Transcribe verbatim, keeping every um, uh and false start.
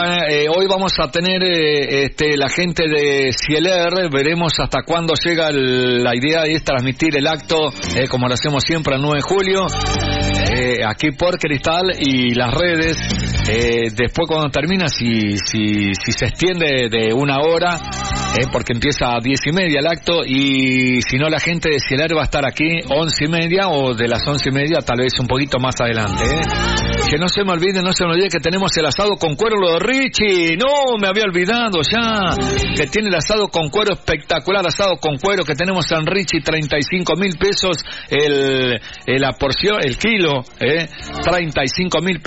Eh, hoy vamos a tener eh, este, la gente de Cieler, veremos hasta cuándo llega el, la idea es transmitir el acto, eh, como lo hacemos siempre, el nueve de julio, eh, aquí por Cristal y las redes. Eh, después cuando termina, si, si, si se extiende de una hora, eh, porque empieza a diez y media el acto, y si no, la gente de Cieler va a estar aquí once y media, o de las once y media tal vez un poquito más adelante, eh. Que no se me olvide, no se me olvide que tenemos el asado con cuero, lo de Richie. No, me había olvidado ya. Que tiene el asado con cuero, espectacular asado con cuero que tenemos en Richie, treinta y cinco mil pesos el, el, la porción, el kilo, eh, treinta y cinco mil